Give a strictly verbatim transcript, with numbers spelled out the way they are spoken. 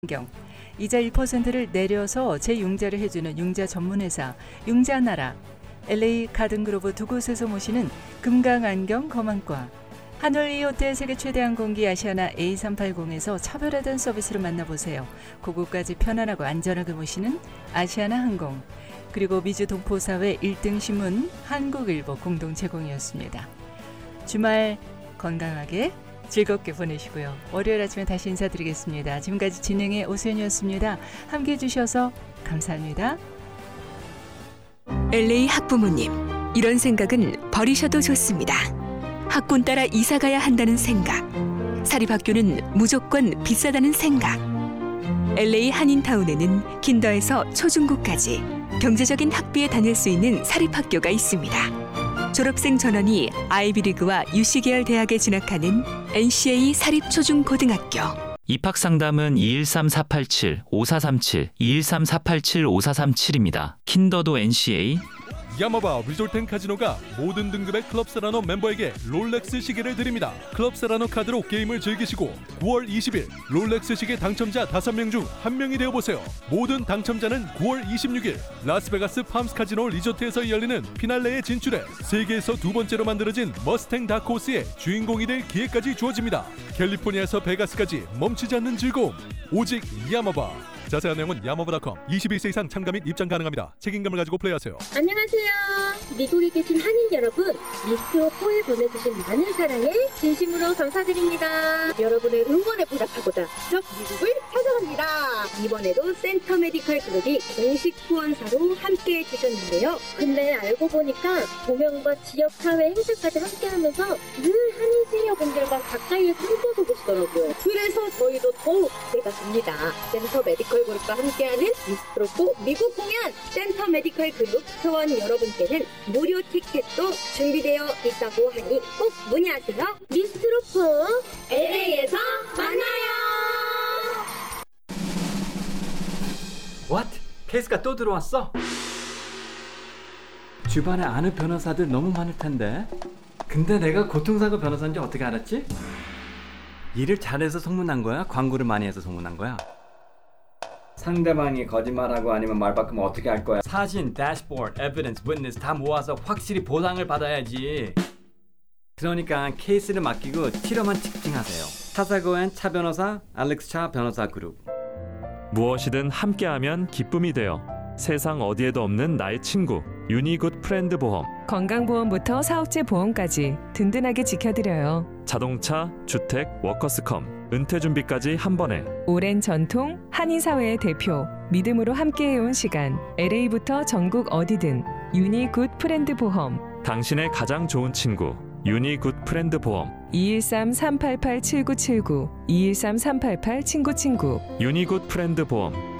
경 이자 일 퍼센트를 내려서 재융자를 해주는 융자 전문회사 융자나라, 엘에이 가든그로브 두 곳에서 모시는 금강안경 검안과, 하늘이 호텔 세계 최대 항공기 아시아나 에이 삼백팔십에서 차별화된 서비스를 만나보세요. 고국까지 편안하고 안전하게 모시는 아시아나 항공, 그리고 미주 동포사회 일 등 신문 한국일보 공동 제공이었습니다. 주말 건강하게 즐겁게 보내시고요. 월요일 아침에 다시 인사드리겠습니다. 지금까지 진행의 오수연이었습니다. 함께해 주셔서 감사합니다. 엘에이 학부모님, 이런 생각은 버리셔도 좋습니다. 학군 따라 이사 가야 한다는 생각, 사립학교는 무조건 비싸다는 생각. 엘에이 한인타운에는 킨더에서 초중고까지 경제적인 학비에 다닐 수 있는 사립학교가 있습니다. 졸업생 전원이 아이비리그와 유씨 계열 대학에 진학하는 엔씨에이 사립초중고등학교. 입학 상담은 이일삼 사팔칠 오사삼칠, 이일삼 사팔칠 오사삼칠입니다. 킨더도 엔씨에이. 야마바 리조트앤카지노가 모든 등급의 클럽세라노 멤버에게 롤렉스 시계를 드립니다. 클럽세라노 카드로 게임을 즐기시고 구월 이십일 롤렉스 시계 당첨자 다섯 명 중 한 명이 되어보세요. 모든 당첨자는 구월 이십육일 라스베가스 팜스 카지노 리조트에서 열리는 피날레에 진출해 세계에서 두 번째로 만들어진 머스탱 다크호스의 주인공이 될 기회까지 주어집니다. 캘리포니아에서 베가스까지 멈추지 않는 즐거움, 오직 야마바. 자세한 내용은 야마바닷컴. 이십일 세 이상 참가 및 입장 가능합니다. 책임감을 가지고 플레이하세요. 안녕하세요. 미국에 계신 한인 여러분, 미스트오포에 보내주신 많은 사랑에 진심으로 감사드립니다. 여러분의 응원에 보답하고자 직접 미국을 찾아갑니다. 이번에도 센터 메디컬 그룹이 공식 후원사로 함께해 주셨는데요. 근데 알고 보니까 공연과 지역사회 행사까지 함께하면서 늘 한인 시니어분들과 가까이에 숨겨서 보시더라고요. 그래서 저희도 더욱 기대가 됩니다. 센터 메디컬 그룹과 함께하는 미스트로포 미국 공연, 센터 메디컬 그룹 회원 여러분께는 무료 티켓도 준비되어 있다고 하니 꼭 문의하세요. 미스트로포 엘에이에서 만나요. What? 케이스가 또 들어왔어? 주변에 아는 변호사들 너무 많을 텐데. 근데 내가 고통사고 변호사인지 어떻게 알았지? 일을 잘해서 소문난 거야? 광고를 많이 해서 소문난 거야? 상대방이 거짓말하고 아니면 말 바꾸면 어떻게 할 거야? 사진, 대시보드, 에비던스, 위트니스 다 모아서 확실히 보상을 받아야지. 그러니까 케이스를 맡기고 치료만 집중하세요. 차사고엔 차 변호사, 알렉스 차 변호사 그룹. 무엇이든 함께하면 기쁨이 되어 세상 어디에도 없는 나의 친구 유니굿 프렌드 보험. 건강보험부터 사업체 보험까지 든든하게 지켜드려요. 자동차, 주택, 워커스컴, 은퇴준비까지 한 번에. 오랜 전통, 한인사회의 대표, 믿음으로 함께해온 시간, 엘에이부터 전국 어디든 유니굿 프렌드 보험. 당신의 가장 좋은 친구 유니굿 프렌드 보험. 이일삼 삼팔팔 칠구칠구, 이일삼 삼팔팔 친구친구. 유니굿 프렌드 보험.